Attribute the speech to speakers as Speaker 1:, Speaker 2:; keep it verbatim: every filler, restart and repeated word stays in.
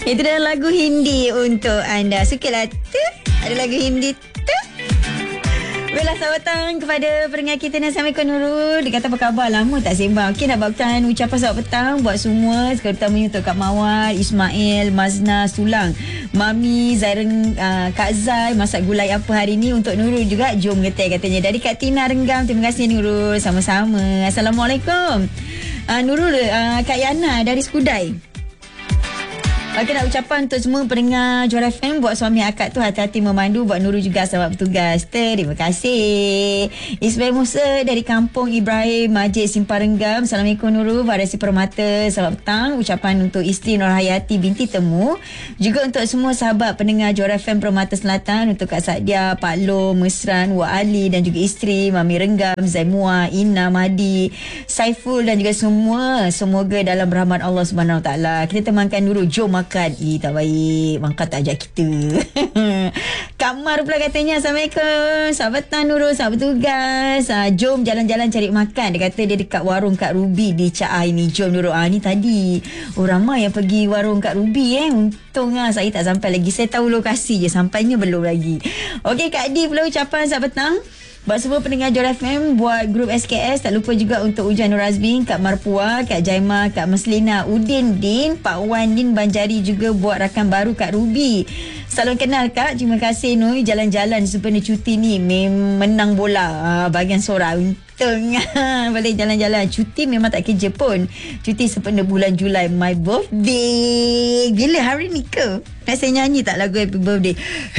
Speaker 1: Itu adalah lagu Hindi untuk anda. Sukalah tu? Ada lagu Hindi tu? Baiklah, selamat petang kepada pendengar kita ni. Assalamualaikum Nurul. Dia kata apa khabar? Lama tak sembang. Okey, nak bawakan ucapan selamat petang buat semua. Terutamanya untuk Kak Mawar, Ismail, Mazna, Sulang, Mami, Zairan, uh, Kak Zai. Masak gulai apa hari ni untuk Nurul juga? Jom ngetek katanya. Dari Kak Tina Renggam. Terima kasih Nurul. Sama-sama. Assalamualaikum. Uh, Nurul, uh, Kak Yana dari Skudai. Okey, nak ucapan untuk semua pendengar Juara F M. Buat suami akak tu hati-hati memandu. Buat Nurul juga selamat bertugas. Terima kasih. Ismail Musa dari Kampung Ibrahim Majid Simpang Renggam. Assalamualaikum Nurul. Variasi Permata. Selamat petang. Ucapan untuk isteri Nur Hayati binti Temu. Juga untuk semua sahabat pendengar Juara F M Permata Selatan. Untuk Kak Sadia, Pak Lo, Mesran, Wak Ali dan juga isteri Mami Renggam, Zaimua, Ina, Mahdi, Saiful dan juga semua. Semoga dalam rahmat Allah Subhanahu Wa Taala. Kita temankan Nurul. Jom makan. Eh, tak baik. Mangkat tak ajak kita. Kak Mar pula katanya, Assalamualaikum. Selamat petang Nurul. Selamat bertugas. Ha, jom jalan-jalan cari makan. Dia kata dia dekat warung Kak Ruby di Caai ni. Jom Nurul. Ah, ni tadi. Oh, ramai yang pergi warung Kak Ruby eh. Untung lah saya tak sampai lagi. Saya tahu lokasi je. Sampainya belum lagi. Okey, Kak Di pula ucapan selamat petang. Buat semua pendengar Juara F M, buat grup S K S, tak lupa juga untuk Ujan Nur Azmin, Kak Marpua, Kak Jaima, Kak Meslina, Udin Din, Pak Wan Din Banjari, juga buat rakan baru Kak Ruby. Salam kenal Kak, terima kasih Nur. Jalan-jalan sempena cuti ni menang bola uh, bahagian sorak. Untung boleh jalan-jalan. Cuti memang tak kerja pun. Cuti sempena bulan Julai, my birthday. Bila hari ni ke? Nak saya nyanyi tak lagu happy birthday?